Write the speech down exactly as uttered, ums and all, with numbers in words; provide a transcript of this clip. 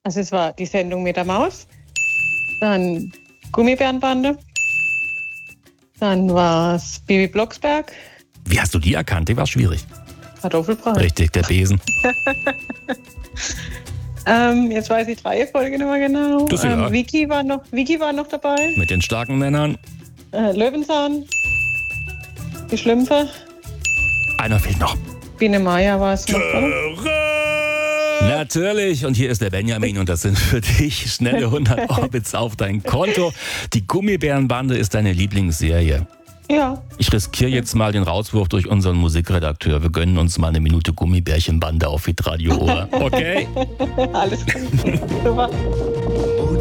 Also es war die Sendung mit der Maus, dann Gummibärenbande, dann war es Bibi Blocksberg. Wie hast du die erkannt? Die war schwierig. Kartoffelbrei. Richtig, der Besen. ähm, jetzt weiß ich die Reihenfolge nicht mehr genau. Das ist egal. ähm, Vicky, war noch, Vicky war noch dabei. Mit den starken Männern. Äh, Löwenzahn. Die Schlümpfe. Einer fehlt noch. Biene Meier war es noch, oder? Natürlich. Und hier ist der Benjamin und das sind für dich schnelle hundert Orbits auf dein Konto. Die Gummibärenbande ist deine Lieblingsserie. Ja. Ich riskiere jetzt mal den Rauswurf durch unseren Musikredakteur. Wir gönnen uns mal eine Minute Gummibärchenbande auf Hitradio Ohr. Okay? Alles gut. Super.